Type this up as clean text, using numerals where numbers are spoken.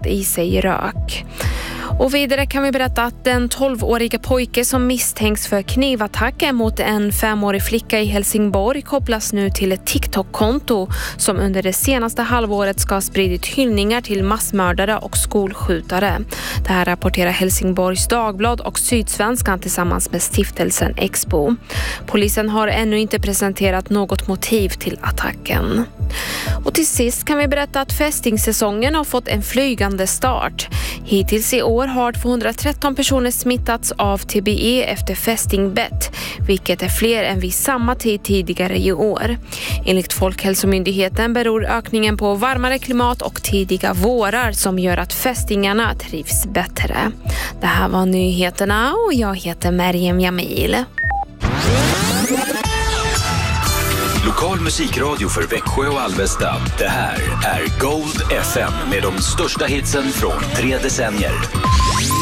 i sig rök. Och vidare kan vi berätta att den 12-åriga pojke som misstänks för knivattacken mot en 5-årig flicka i Helsingborg kopplas nu till ett TikTok-konto som under det senaste halvåret ska ha spridit hyllningar till massmördare och skolskjutare. Det här rapporterar Helsingborgs Dagblad och Sydsvenskan tillsammans med stiftelsen Expo. Polisen har ännu inte presenterat något motiv till attacken. Och till sist kan vi berätta att fästingsäsongen har fått en flygande start. Hittills i år har 213 personer smittats av TBE efter fästingbett, vilket är fler än vid samma tid tidigare i år. Enligt Folkhälsomyndigheten beror ökningen på varmare klimat och tidiga vårar som gör att fästingarna trivs bättre. Det här var nyheterna och jag heter Meriem Jamil. Lokal musikradio för Växjö och Alvesta. Det här är Gold FM med de största hitsen från 3 decennier.